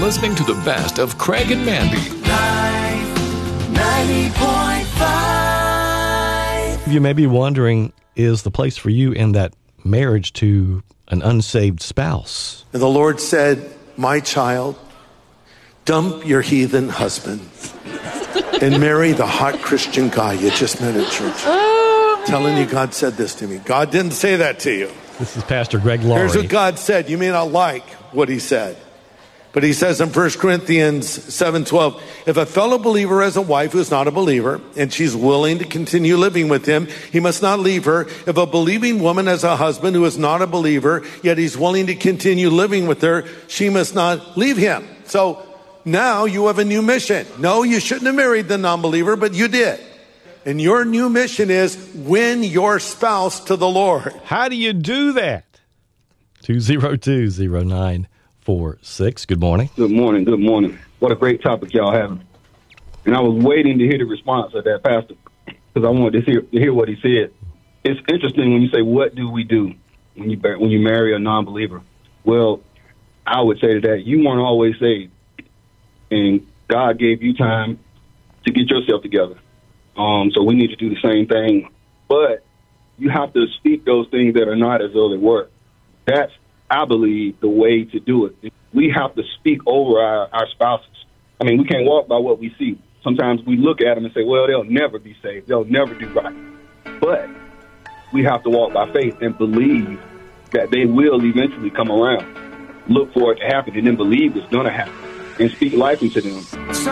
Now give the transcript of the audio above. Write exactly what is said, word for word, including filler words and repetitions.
listening to the best of Craig and Mandy. ninety point five. You may be wondering, is the place for you in that marriage to an unsaved spouse? And the Lord said, my child, dump your heathen husband and marry the hot Christian guy you just met at church. Oh, telling you, God said this to me. God didn't say that to you. This is Pastor Greg Laurie. Here's what God said. You may not like what he said, but he says in First Corinthians seven twelve, if a fellow believer has a wife who is not a believer and she's willing to continue living with him, he must not leave her. If a believing woman has a husband who is not a believer, yet he's willing to continue living with her, she must not leave him. So now you have a new mission. No, you shouldn't have married the non-believer, but you did. And your new mission is win your spouse to the Lord. How do you do that? two oh two, oh nine four six. Good morning. Good morning. Good morning. What a great topic y'all having. And I was waiting to hear the response of that pastor because I wanted to hear, to hear what he said. It's interesting when you say, what do we do when you when you marry a non-believer? Well, I would say to that, you weren't always saved. And God gave you time to get yourself together. Um, so we need to do the same thing. But you have to speak those things that are not as though they were. That's, I believe, the way to do it. We have to speak over our, our spouses. I mean, we can't walk by what we see. Sometimes we look at them and say, well, they'll never be saved. They'll never do right. But we have to walk by faith and believe that they will eventually come around. Look for it to happen and then believe it's going to happen and speak life into them.